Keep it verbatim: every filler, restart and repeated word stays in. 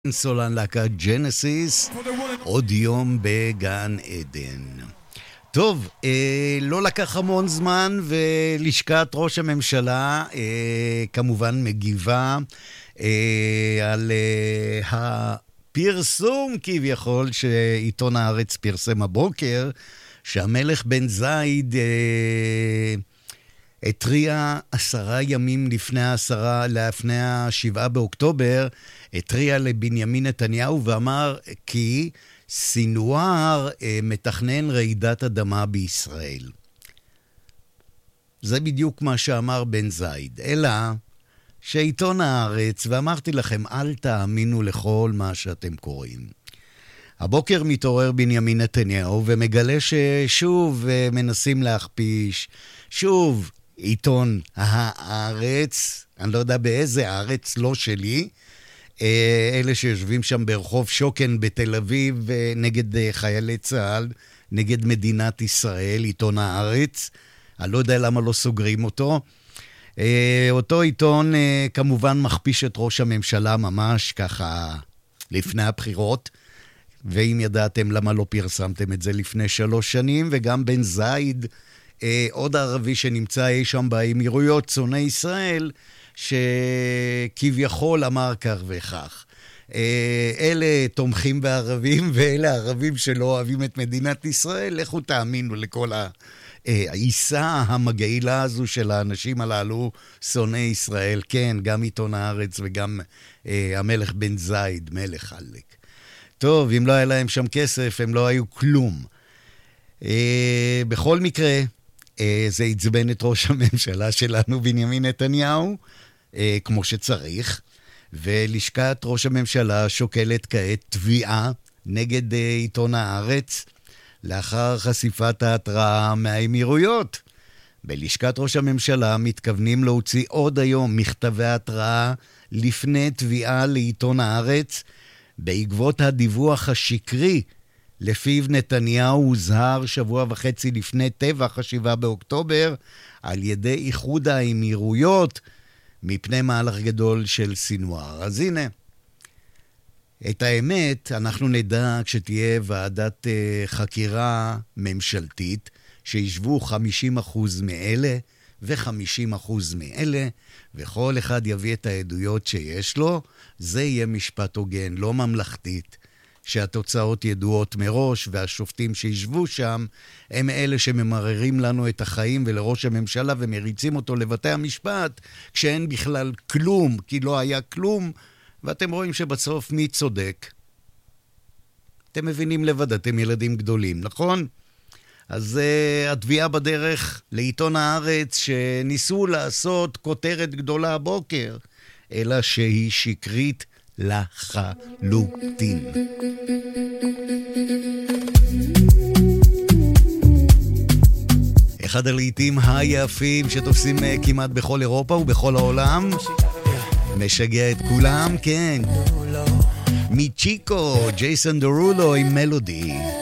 סולן להקת ג'נסיס, עוד יום בגן עדן. טוב, אה, לא לקח המון זמן ולשכת ראש הממשלה אה, כמובן מגיבה אה, על אה, הפרסום כביכול שעיתון הארץ פרסם הבוקר, שהמלך בן זייד אה, התריע עשרה ימים לפני העשרה, לפני השבעה באוקטובר, התריע לבנימין נתניהו ואמר כי סינואר אה, מתכנן רעידת אדמה בישראל. זה בדיוק מה שאמר בן זייד, אלא שעיתון הארץ, ואמרתי לכם, אל תאמינו לכל מה שאתם קוראים. הבוקר מתעורר בנימין נתניהו ומגלה ששוב מנסים להכפיש, שוב עיתון הארץ, אני לא יודע באיזה הארץ, לא שלי, אלה שיושבים שם ברחוב שוקן בתל אביב נגד חיילי צה"ל, נגד מדינת ישראל, עיתון הארץ, אני לא יודע למה לא סוגרים אותו. אותו עיתון כמובן מכפיש את ראש הממשלה ממש ככה לפני הבחירות, ואם ידעתם למה לא פרסמתם את זה לפני שלוש שנים, וגם בן זייד, עוד ערבי שנמצא אי שם באמירויות, שונא ישראל, שכביכול אמר כך וכך. אלה תומכים בערבים, ואלה ערבים שלא אוהבים את מדינת ישראל. לכו תאמינו לכל העיסה המגעילה הזו של האנשים הללו, שונאי ישראל. כן, גם עיתון הארץ וגם המלך בן זייד, מלך עלק. טוב, אם לא היה להם שם כסף, הם לא היו כלום. בכל מקרה, זה עצבן את ראש הממשלה שלנו, בנימין נתניהו, כמו שצריך, ולשכת ראש הממשלה שוקלת כעת תביעה נגד עיתון הארץ, לאחר חשיפת ההתראה מהאמירויות. בלשכת ראש הממשלה מתכוונים להוציא עוד היום מכתבי התראה לפני תביעה לעיתון הארץ, בעקבות הדיווח השקרי, לפיו נתניהו הוזהר שבוע וחצי לפני טבח השבעה באוקטובר, על ידי איחוד האמירויות, מפני מהלך גדול של סינואר. אז הנה, את האמת אנחנו נדע כשתהיה ועדת uh, חקירה ממשלתית, שישבו חמישים אחוז מאלה ו-חמישים אחוז מאלה, וכל אחד יביא את העדויות שיש לו. זה יהיה משפט הוגן, לא ממלכתית, שהתוצאות ידועות מראש, והשופטים שישבו שם הם אלה שממררים לנו את החיים ולראש הממשלה ומריצים אותו לבתי המשפט, כשאין בכלל כלום, כי לא היה כלום, ואתם רואים שבסוף מי צודק? אתם מבינים לבד, אתם ילדים גדולים, נכון? אז uh, התביעה בדרך לעיתון הארץ, שניסו לעשות כותרת גדולה הבוקר, אלא שהיא שקרית לחלוטין. אחד הלעיתים היפים שתופסים כמעט בכל אירופה ובכל העולם, משגע את כולם, כן, מצ'יקו, ג'ייסון דרולו עם מלודי.